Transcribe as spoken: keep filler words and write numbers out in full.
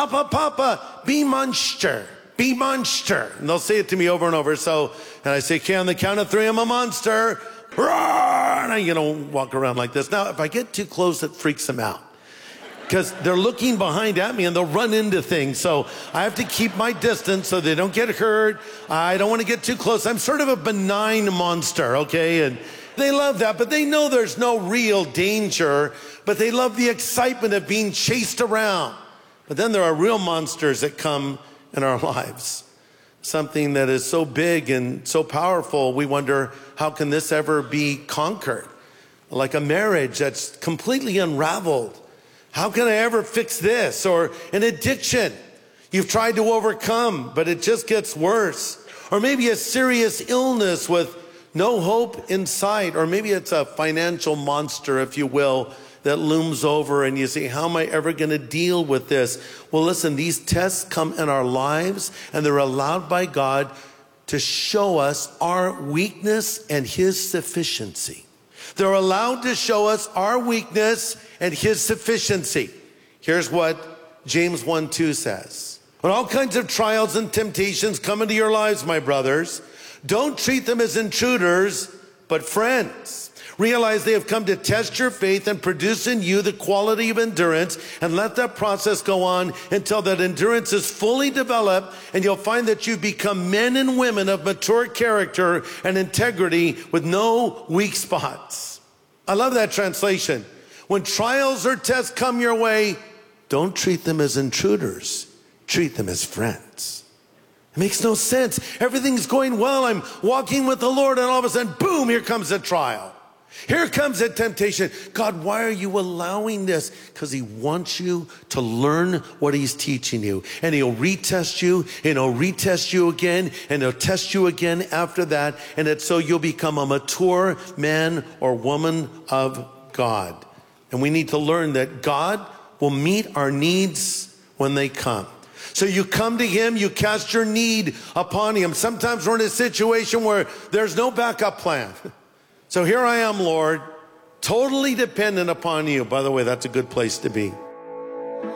Papa, Papa, be monster, be monster. And they'll say it to me over and over. So, and I say, okay, on the count of three, I'm a monster. Roar! And I, you know, walk around like this. Now, if I get too close, it freaks them out, because they're looking behind at me and they'll run into things. So I have to keep my distance so they don't get hurt. I don't want to get too close. I'm sort of a benign monster, okay? And they love that, but they know there's no real danger, but they love the excitement of being chased around. But then there are real monsters that come in our lives. Something that is so big and so powerful, we wonder, how can this ever be conquered? Like a marriage that's completely unraveled. How can I ever fix this? Or an addiction you've tried to overcome, but it just gets worse. Or maybe a serious illness with no hope in sight. Or maybe it's a financial monster, if you will, that looms over and you say, how am I ever going to deal with this? Well, listen, these tests come in our lives and they're allowed by God to show us our weakness and His sufficiency. They're allowed to show us our weakness and His sufficiency. Here's what James one two says. When all kinds of trials and temptations come into your lives, my brothers, don't treat them as intruders, but friends. Realize they have come to test your faith and produce in you the quality of endurance, and let that process go on until that endurance is fully developed, and you'll find that you've become men and women of mature character and integrity with no weak spots. I love that translation. When trials or tests come your way, don't treat them as intruders. Treat them as friends. It makes no sense. Everything's going well. I'm walking with the Lord, and all of a sudden, boom, here comes a trial. Here comes a temptation. God, why are you allowing this? Because He wants you to learn what He's teaching you. And He'll retest you, and He'll retest you again, and He'll test you again after that. And it's so you'll become a mature man or woman of God. And we need to learn that God will meet our needs when they come. So you come to Him, you cast your need upon Him. Sometimes we're in a situation where there's no backup plan. So here I am, Lord, totally dependent upon you. By the way, that's a good place to be.